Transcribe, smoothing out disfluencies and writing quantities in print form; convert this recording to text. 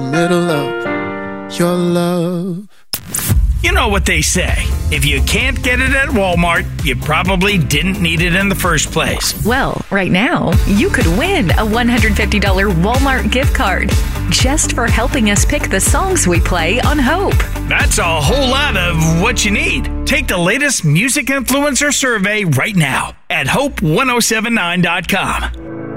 middle of your love. You know what they say. If you can't get it at Walmart, you probably didn't need it in the first place. Well, right now, you could win a $150 Walmart gift card just for helping us pick the songs we play on Hope. That's a whole lot of what you need. Take the latest music influencer survey right now at hope1079.com.